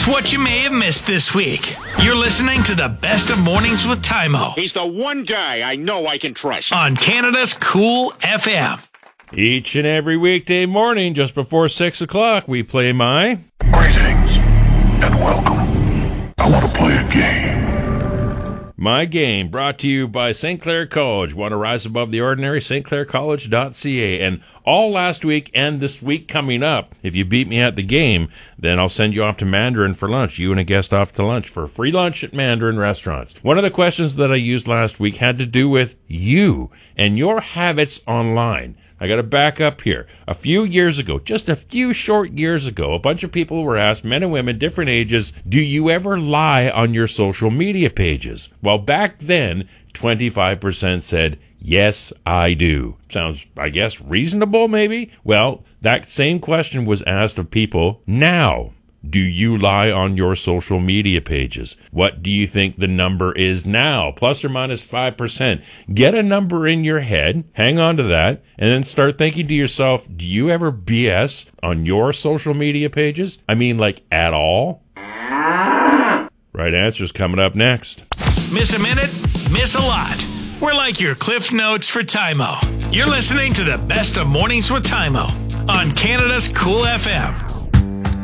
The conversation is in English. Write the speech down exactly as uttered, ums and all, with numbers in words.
Here's what you may have missed this week. You're listening to the Best of Mornings with Tymo He's the one guy I know I can trust. on Canada's Cool F M. Each and every weekday morning, just before six o'clock, we play my... Greetings and welcome. I want to play a game. My Game, brought to you by Saint Clair College. Want to rise above the ordinary? St Clair College dot C A. And all last week and this week coming up, if you beat me at the game, then I'll send you off to Mandarin for lunch. You and a guest off to lunch for free lunch at Mandarin restaurants. One of the questions that I used last week had to do with you and your habits online. I got to back up here. A few years ago, just a few short years ago, a bunch of people were asked, men and women, different ages, do you ever lie on your social media pages? Well, back then, twenty-five percent said, yes, I do. Sounds, I guess, reasonable, maybe? Well, that same question was asked of people now. Do you lie on your social media pages? What do you think the number is now? Plus or minus five percent. Get a number in your head, hang on to that, and then start thinking to yourself, do you ever B S on your social media pages? I mean, like, at all? Right answer's coming up next. Miss a minute? Miss a lot. We're like your Cliff Notes for Tymo. You're listening to the Best of Mornings with Tymo on Canada's Cool F M.